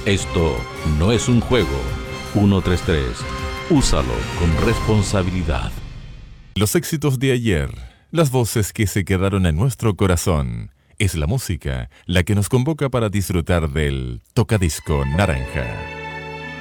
Esto no es un juego. 133. Úsalo con responsabilidad. Los éxitos de ayer, las voces que se quedaron en nuestro corazón, es la música la que nos convoca para disfrutar del Tocadisco Naranja.